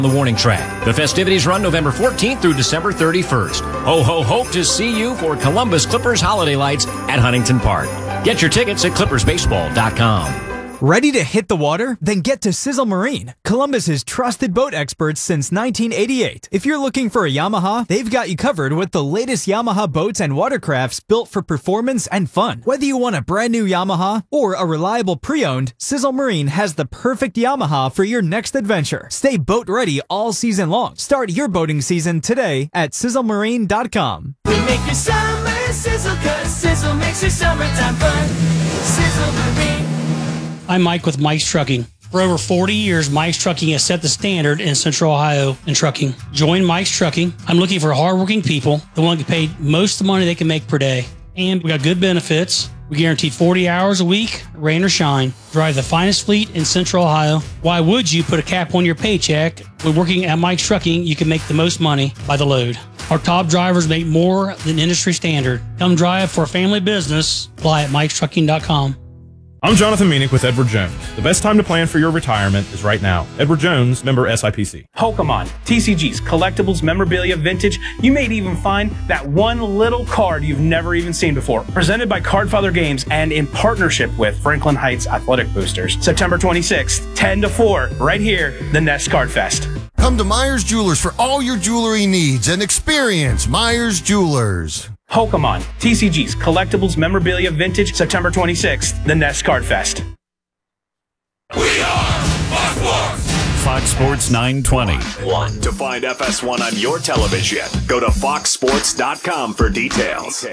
the warning track. The festivities run November 14th through December 31st. Ho, ho, hope to see you for Columbus Clippers Holiday Lights at Huntington Park. Get your tickets at clippersbaseball.com. Ready to hit the water? Then get to Sizzle Marine, Columbus's trusted boat experts since 1988. If you're looking for a Yamaha, they've got you covered with the latest Yamaha boats and watercrafts built for performance and fun. Whether you want a brand new Yamaha or a reliable pre-owned, Sizzle Marine has the perfect Yamaha for your next adventure. Stay boat ready all season long. Start your boating season today at sizzlemarine.com. We make your summer sizzle, 'cause Sizzle makes your summertime fun. Sizzle Marine. I'm Mike with Mike's Trucking. For over 40 years, Mike's Trucking has set the standard in Central Ohio in trucking. Join Mike's Trucking. I'm looking for hardworking people that want to get paid most of the money they can make per day. And we got good benefits. We guarantee 40 hours a week, rain or shine. Drive the finest fleet in Central Ohio. Why would you put a cap on your paycheck? When working at Mike's Trucking, you can make the most money by the load. Our top drivers make more than industry standard. Come drive for a family business. Apply at Mike'sTrucking.com. I'm Jonathan Meanick with Edward Jones. The best time to plan for your retirement is right now. Edward Jones, member SIPC. Pokemon, TCGs, collectibles, memorabilia, vintage. You may even find that one little card you've never even seen before. Presented by Cardfather Games and in partnership with Franklin Heights Athletic Boosters. September 26th, 10 to 4, right here, the Nest Card Fest. Come to Myers Jewelers for all your jewelry needs and experience Myers Jewelers. Pokemon, TCGs, collectibles, memorabilia, vintage, September 26th, the Nest Card Fest. We are Fox Sports. Fox Sports 920. To find FS1 on your television, go to foxsports.com for details.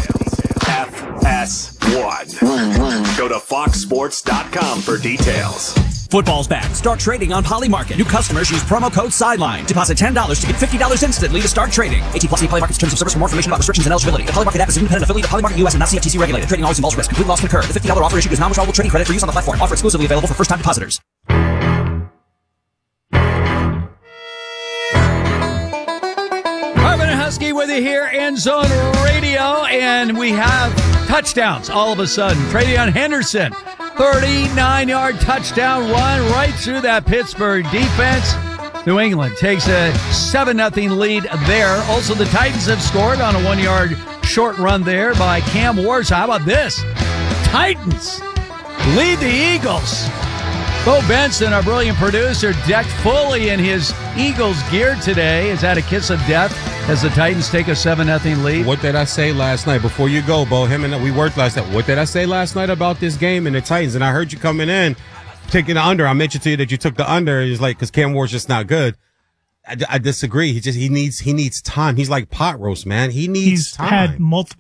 FS1. Go to foxsports.com for details. Football's back. Start trading on Polymarket. New customers use promo code SIDELINE. Deposit $10 to get $50 instantly to start trading. 18 plus. See Polymarket's terms of service for more information about restrictions and eligibility. The Polymarket app is an independent affiliate of Polymarket US and not CFTC regulated. Trading always involves risk. Complete loss can occur. The $50 offer issued is non-withdrawable trading credit for use on the platform. Offer exclusively available for first-time depositors. Marvin and Husky with you here, End Zone Radio, and we have touchdowns all of a sudden. Travion Henderson, 39-yard touchdown run right through that Pittsburgh defense. New England takes a 7-0 lead there. Also, the Titans have scored on a 1-yard short run there by Cam Wars. How about this? Titans lead the Eagles. Bo Benson, our brilliant producer, decked fully in his Eagles gear today. Is that a kiss of death as the Titans take a 7-0 lead? What did I say last night? Before you go, Bo, we worked last night. What did I say last night about this game and the Titans? And I heard you coming in, taking the under. I mentioned to you that you took the under. It's like, because Cam Ward's just not good. I disagree. He needs time. He's like pot roast, man. He's had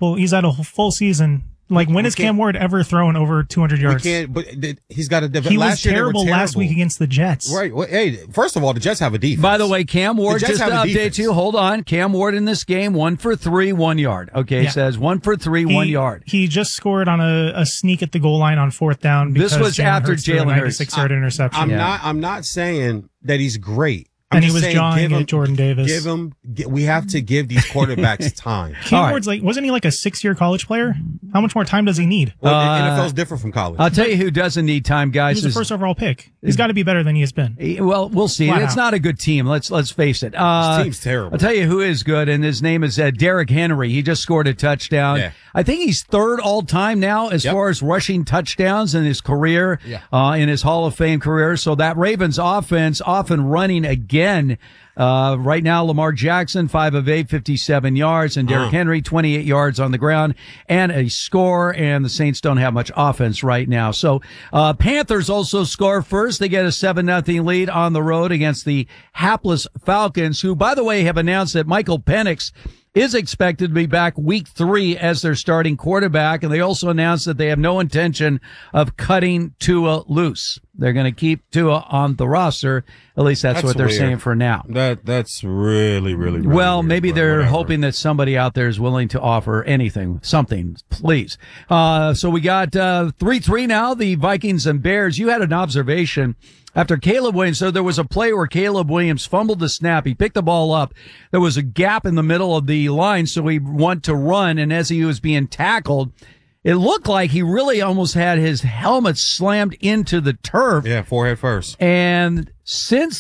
a full season. Like, when has Cam Ward ever thrown over 200 yards? But he's got to develop. He was terrible last week against the Jets. Right. Well, hey, first of all, the Jets have a defense. By the way, Cam Ward, just to update you, hold on. Cam Ward in this game, 1 for 3, 1 yard. Okay, yeah. Says 1 for 3, 1 yard. He just scored on a sneak at the goal line on 4th down. This was after Jalen Hurts. 96-yard interception. I'm not saying that he's great. And he was jawing at Jordan Davis. We have to give these quarterbacks time. Cam Ward's wasn't he like a 6-year college player? How much more time does he need? Well, NFL is different from college. I'll tell you who doesn't need time, guys. He was the first overall pick. He's got to be better than he has been. Well, we'll see. It's not a good team. Let's face it. This team's terrible. I'll tell you who is good, and his name is Derrick Henry. He just scored a touchdown. Yeah. I think he's third all time now as far as rushing touchdowns in his career, in his Hall of Fame career. So that Ravens offense off and running again. Right now, Lamar Jackson, 5 of 8, 57 yards, and Derrick Henry, 28 yards on the ground, and a score, and the Saints don't have much offense right now. So, Panthers also score first. They get a 7-0 lead on the road against the hapless Falcons, who, by the way, have announced that Michael Penix is expected to be back week 3 as their starting quarterback, and they also announced that they have no intention of cutting Tua loose. They're going to keep Tua on the roster. At least that's what they're saying for now. That's really well, weird, maybe they're hoping that somebody out there is willing to offer something, please. So we got 3-3 now, the Vikings and Bears. You had an observation after Caleb Williams. So there was a play where Caleb Williams fumbled the snap. He picked the ball up. There was a gap in the middle of the line, so he went to run, and as he was being tackled, it looked like he really almost had his helmet slammed into the turf. Yeah, forehead first. And since